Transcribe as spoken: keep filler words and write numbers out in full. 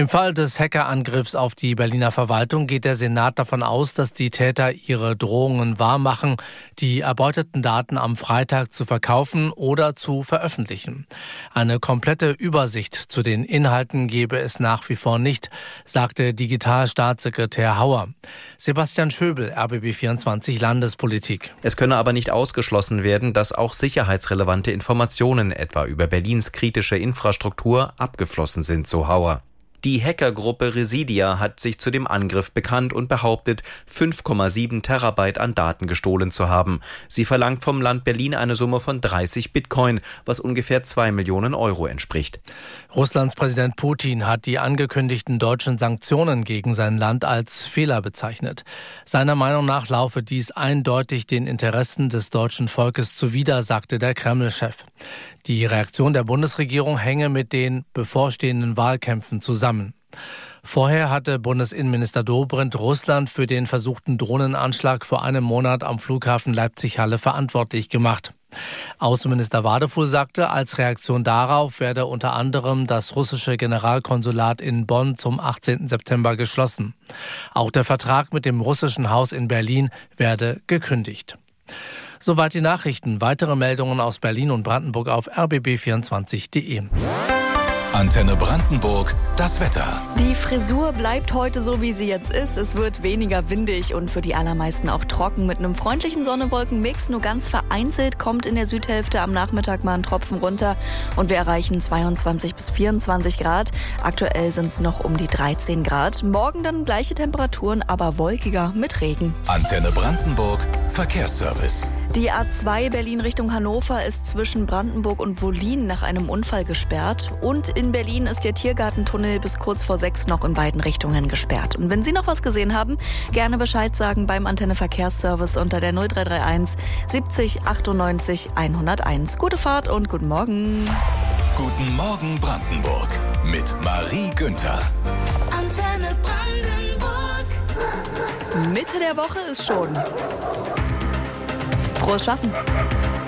Im Fall des Hackerangriffs auf die Berliner Verwaltung geht der Senat davon aus, dass die Täter ihre Drohungen wahrmachen, die erbeuteten Daten am Freitag zu verkaufen oder zu veröffentlichen. Eine komplette Übersicht zu den Inhalten gebe es nach wie vor nicht, sagte Digitalstaatssekretär Hauer. Sebastian Schöbel, R B B vierundzwanzig Landespolitik. Es könne aber nicht ausgeschlossen werden, dass auch sicherheitsrelevante Informationen, etwa über Berlins kritische Infrastruktur, abgeflossen sind, so Hauer. Die Hackergruppe Residia hat sich zu dem Angriff bekannt und behauptet, fünf Komma sieben Terabyte an Daten gestohlen zu haben. Sie verlangt vom Land Berlin eine Summe von dreißig Bitcoin, was ungefähr zwei Millionen Euro entspricht. Russlands Präsident Putin hat die angekündigten deutschen Sanktionen gegen sein Land als Fehler bezeichnet. Seiner Meinung nach laufe dies eindeutig den Interessen des deutschen Volkes zuwider, sagte der Kreml-Chef. Die Reaktion der Bundesregierung hänge mit den bevorstehenden Wahlkämpfen zusammen. Vorher hatte Bundesinnenminister Dobrindt Russland für den versuchten Drohnenanschlag vor einem Monat am Flughafen Leipzig-Halle verantwortlich gemacht. Außenminister Wadefuhl sagte, als Reaktion darauf werde unter anderem das russische Generalkonsulat in Bonn zum achtzehnten September geschlossen. Auch der Vertrag mit dem russischen Haus in Berlin werde gekündigt. Soweit die Nachrichten. Weitere Meldungen aus Berlin und Brandenburg auf r b b vierundzwanzig punkt de. Antenne Brandenburg, das Wetter. Die Frisur bleibt heute so, wie sie jetzt ist. Es wird weniger windig und für die allermeisten auch trocken mit einem freundlichen Sonne-Wolken-Mix. Nur ganz vereinzelt kommt in der Südhälfte am Nachmittag mal ein Tropfen runter und wir erreichen zweiundzwanzig bis vierundzwanzig Grad. Aktuell sind es noch um die dreizehn Grad. Morgen dann gleiche Temperaturen, aber wolkiger mit Regen. Antenne Brandenburg, Verkehrsservice. Die A zwei Berlin Richtung Hannover ist zwischen Brandenburg und Wollin nach einem Unfall gesperrt. Und in Berlin ist der Tiergartentunnel bis kurz vor sechs noch in beiden Richtungen gesperrt. Und wenn Sie noch was gesehen haben, gerne Bescheid sagen beim Antenne Verkehrsservice unter der null drei drei eins siebzig achtundneunzig hunderteins. Gute Fahrt und guten Morgen. Guten Morgen Brandenburg mit Marie Günther. Antenne Brandenburg. Mitte der Woche ist schon. Frohes Schaffen.